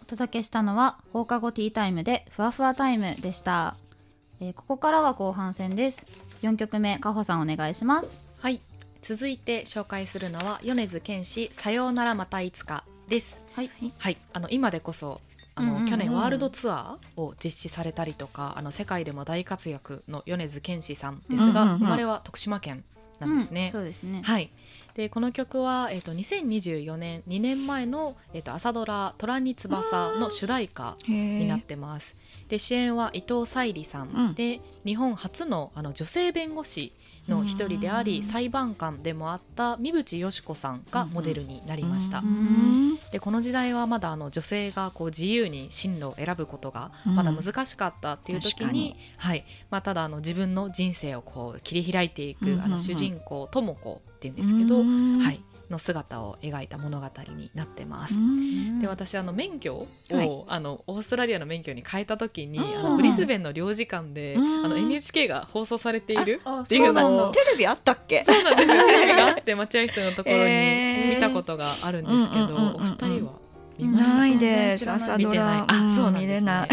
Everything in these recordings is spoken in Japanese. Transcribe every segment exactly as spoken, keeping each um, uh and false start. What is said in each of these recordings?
届けしたのは放課後ティータイムでふわふわタイムでした。えー、ここからは後半戦です。よんきょくめ、かほさんお願いします。 はい、続いて紹介するのは米津玄師さようならまたいつかです。はい、はい、あの今でこそあの、うんうんうん、去年ワールドツアーを実施されたりとか、あの世界でも大活躍の米津玄師さんですが、うんうんうん、生まれは徳島県なんですね。 うん、そうですね。 はい。でこの曲は、えー、とにせんにじゅうよねんにねんまえの、えー、と朝ドラ「虎に翼」の主題歌になってます。で主演は伊藤沙莉さん、うん、で日本初 の, あの女性弁護士の一人であり、裁判官でもあった三淵嘉子さんがモデルになりました。でこの時代はまだあの女性がこう自由に進路を選ぶことがまだ難しかったっていう時に、はいまあ、ただあの自分の人生をこう切り開いていくあの主人公智子っていうんですけど、はい、の姿を描いた物語になってます。で私あの免許を、はい、あのオーストラリアの免許に変えた時にあのブリスベンの領事館であの エヌエイチケー が放送されているっていうのを、 テレビあったっけ？ そうなんですよ。テレビがあって待合室のところに見たことがあるんですけど、お二人は見ましたか？ ないです。朝ドラあ、そうなんですね。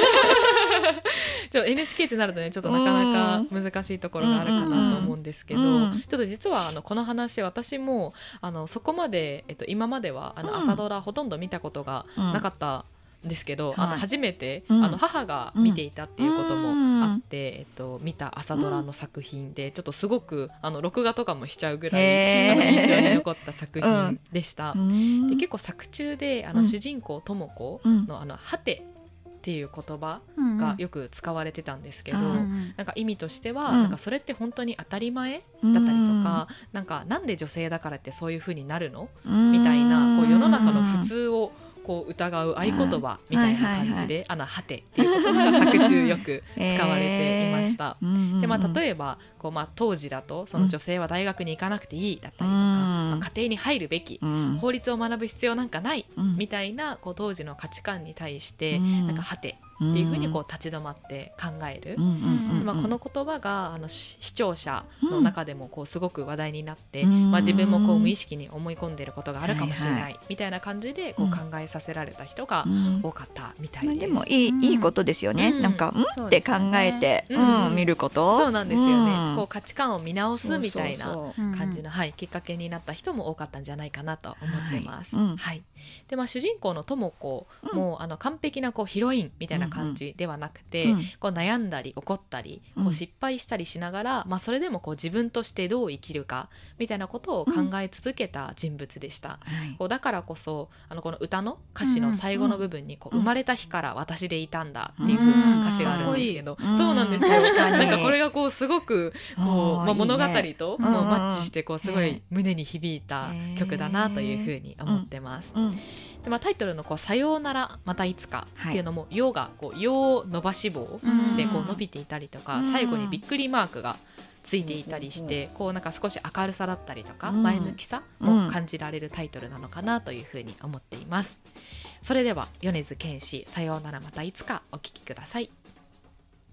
エヌエイチケー ってなるとねちょっとなかなか難しいところがあるかなと思うんですけど、うんうんうん、ちょっと実はあのこの話私もあのそこまで、えっと、今まではあの朝ドラほとんど見たことがなかったんですけど、うん、あの初めて、はい、あの母が見ていたっていうこともあって、うんえっと、見た朝ドラの作品でちょっとすごくあの録画とかもしちゃうぐらいあの印象に残った作品でした、うん、で結構作中であの主人公智子のあのはてっていう言葉がよく使われてたんですけど、うんうん、なんか意味としては、うん、なんかそれって本当に当たり前だったりとか、うん、なんかなんで女性だからってそういう風になるの、うん、みたいなこう世の中の普通をこう疑う合言葉みたいな感じで、あのはてっていう言葉が作中よく使われていました、えーでまあ、例えばこう、まあ、当時だとその女性は大学に行かなくていいだったりとか、うんまあ、家庭に入るべき、うん、法律を学ぶ必要なんかない、うん、みたいなこう当時の価値観に対して、うん、なんかはてっていうふうにこう立ち止まって考える、うんまあ、この言葉があの視聴者の中でもこうすごく話題になって、うんまあ、自分もこう無意識に思い込んでいることがあるかもしれない、はいはい、みたいな感じでこう考えさせられた人が多かったみたいです、うんまあ、 でもいい、いいことですよね、うん、なんかうんって考えて、ねうんうん、見ることそうなんですよね、うん、こう価値観を見直すみたいな感じの、はい、きっかけになった人も多かったんじゃないかなと思ってます、はいうんはいでまあ、主人公の智子も、うん、あの完璧なこうヒロインみたいな感じではなくて、うんうん、こう悩んだり怒ったりこう失敗したりしながら、うんまあ、それでもこう自分としてどう生きるかみたいなことを考え続けた人物でした、うん、こうだからこそあのこの歌の歌詞の最後の部分にこう、うん、生まれた日から私でいたんだっていう風な歌詞があるんですけど、うん、そうなんですよ、うん、なんかこれがこうすごくこう、まあ、物語ともうマッチしてこうすごい胸に響いた曲だなという風に思ってます、うんうんでまあ、タイトルのこうさようならまたいつかっていうのも、はい、よがこうよ伸ばし棒でこう伸びていたりとか、最後にびっくりマークがついていたりして、こうなんか少し明るさだったりとか前向きさも感じられるタイトルなのかなというふうに思っています。それでは米津玄師さようならまたいつかお聴きください。